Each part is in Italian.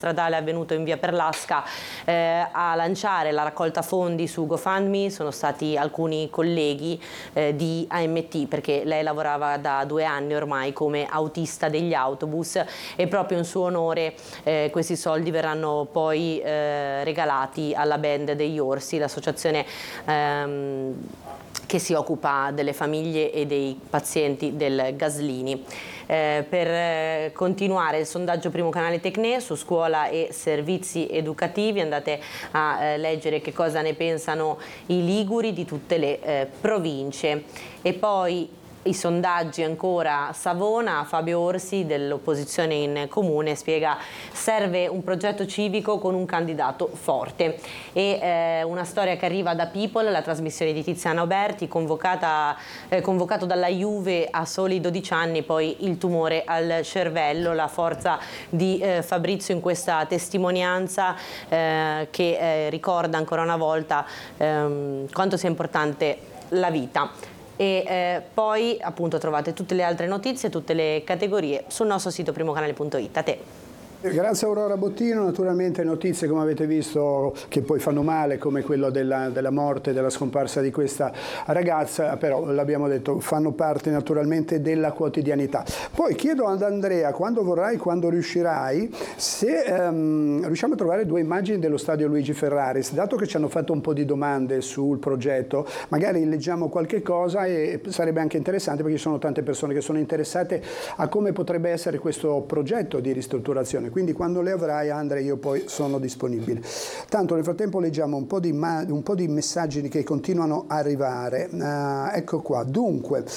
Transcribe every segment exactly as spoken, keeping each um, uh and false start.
stradale avvenuto in via Perlasca. Eh, a lanciare la raccolta fondi su GoFundMe sono stati alcuni colleghi eh, di A M T, perché lei lavorava da due anni ormai come autista degli autobus e proprio in suo onore eh, questi soldi verranno poi eh, regalati alla band degli Orsi, l'associazione ehm, che si occupa delle famiglie e dei pazienti del Gaslini. Eh, per eh, continuare il sondaggio Primo Canale Tecne su scuola e servizi educativi, andate a eh, leggere che cosa ne pensano i liguri di tutte le eh, province. E poi i sondaggi ancora. Savona, Fabio Orsi dell'opposizione in comune spiega: serve un progetto civico con un candidato forte. E eh, una storia che arriva da People, la trasmissione di Tiziana Oberti, convocata, eh, convocato dalla Juve a soli dodici anni, poi il tumore al cervello, la forza di eh, Fabrizio in questa testimonianza eh, che eh, ricorda ancora una volta ehm, quanto sia importante la vita. E eh, poi appunto trovate tutte le altre notizie, tutte le categorie sul nostro sito primocanale punto it. A te. Grazie Aurora Bottino. Naturalmente notizie, come avete visto, che poi fanno male, come quello della, della morte, della scomparsa di questa ragazza, però l'abbiamo detto, fanno parte naturalmente della quotidianità. Poi chiedo ad Andrea, quando vorrai, quando riuscirai, se ehm, riusciamo a trovare due immagini dello stadio Luigi Ferraris, dato che ci hanno fatto un po' di domande sul progetto, magari leggiamo qualche cosa e sarebbe anche interessante, perché ci sono tante persone che sono interessate a come potrebbe essere questo progetto di ristrutturazione. Quindi quando le avrai, Andrea, io poi sono disponibile. Tanto nel frattempo leggiamo un po' di, un po' di messaggi che continuano a arrivare. Uh, ecco qua. Dunque, uh,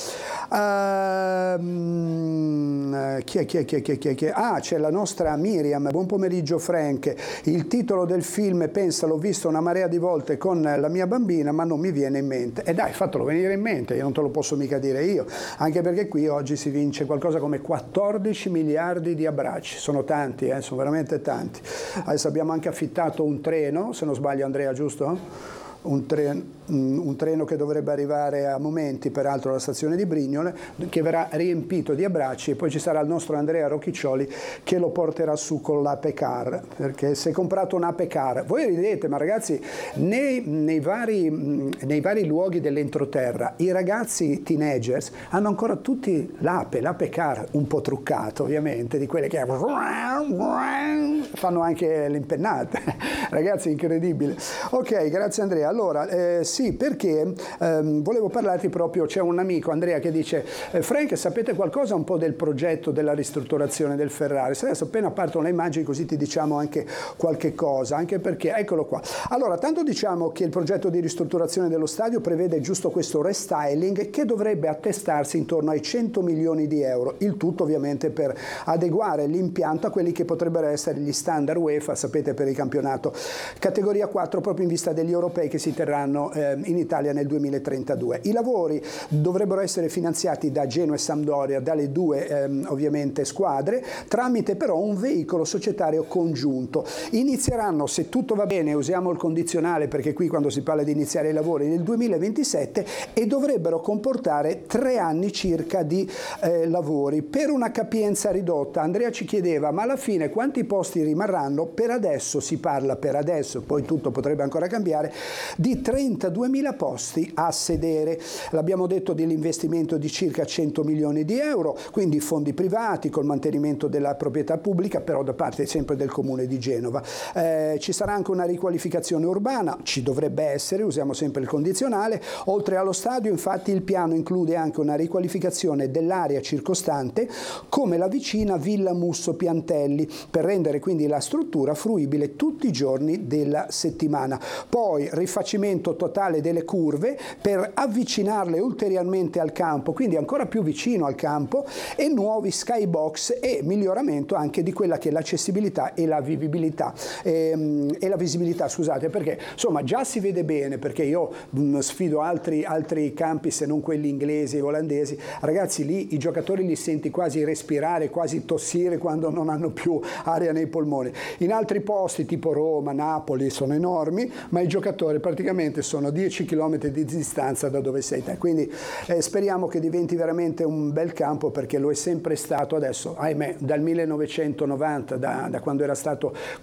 chi è, chi è, chi è, chi è, chi è, chi è? Ah, c'è la nostra Miriam. Buon pomeriggio Frank. Il titolo del film, pensa, l'ho visto una marea di volte con la mia bambina, ma non mi viene in mente. E eh dai, fatelo venire in mente, io non te lo posso mica dire io. Anche perché qui oggi si vince qualcosa come quattordici miliardi di abbracci. Sono tanti. Eh, sono veramente tanti. Adesso abbiamo anche affittato un treno, se non sbaglio Andrea, giusto? Un treno, un treno che dovrebbe arrivare a momenti, peraltro alla stazione di Brignole, che verrà riempito di abbracci, e poi ci sarà il nostro Andrea Rocchiccioli che lo porterà su con l'Ape Car, perché si è comprato un Ape Car. Voi ridete, ma ragazzi, nei, nei, vari, nei vari luoghi dell'entroterra i ragazzi teenagers hanno ancora tutti l'Ape, l'Ape Car, un po' truccato ovviamente, di quelle che fanno anche le impennate. Ragazzi, incredibile. Ok, grazie Andrea. Allora, eh, sì, perché ehm, volevo parlarti proprio, c'è un amico, Andrea, che dice eh, Frank, sapete qualcosa un po' del progetto della ristrutturazione del Ferraris? Adesso appena partono le immagini così ti diciamo anche qualche cosa, anche perché, eccolo qua. Allora, tanto diciamo che il progetto di ristrutturazione dello stadio prevede giusto questo restyling che dovrebbe attestarsi intorno ai cento milioni di euro, il tutto ovviamente per adeguare l'impianto a quelli che potrebbero essere gli standard UEFA, sapete, per il campionato categoria quattro, proprio in vista degli europei che si terranno eh, in Italia nel duemilatrentadue. I lavori dovrebbero essere finanziati da Genoa e Sampdoria, dalle due ehm, ovviamente squadre, tramite però un veicolo societario congiunto. Inizieranno, se tutto va bene, usiamo il condizionale perché qui quando si parla di iniziare i lavori, nel duemilaventisette, e dovrebbero comportare tre anni circa di eh, lavori per una capienza ridotta. Andrea ci chiedeva, ma alla fine quanti posti rimarranno? Per adesso si parla, per adesso, poi tutto potrebbe ancora cambiare, di trentaduemila posti a sedere. L'abbiamo detto, dell'investimento di circa cento milioni di euro, quindi fondi privati col mantenimento della proprietà pubblica, però da parte sempre del Comune di Genova. Eh, ci sarà anche una riqualificazione urbana, ci dovrebbe essere, usiamo sempre il condizionale. Oltre allo stadio, infatti, il piano include anche una riqualificazione dell'area circostante, come la vicina Villa Musso Piantelli, per rendere quindi la struttura fruibile tutti i giorni della settimana. Poi rifacimento totale delle curve per avvicinarle ulteriormente al campo, quindi ancora più vicino al campo, e nuovi skybox e miglioramento anche di quella che è l'accessibilità e la vivibilità ehm, e la visibilità, scusate, perché insomma già si vede bene, perché io mh, sfido altri, altri campi, se non quelli inglesi e olandesi, ragazzi, lì i giocatori li senti quasi respirare, quasi tossire quando non hanno più aria nei polmoni. In altri posti tipo Roma, Napoli sono enormi, ma i giocatori praticamente sono dieci chilometri di distanza da dove sei te. Quindi eh, speriamo che diventi veramente un bel campo, perché lo è sempre stato. Adesso, ahimè, dal millenovecentonovanta, da, da quando era stato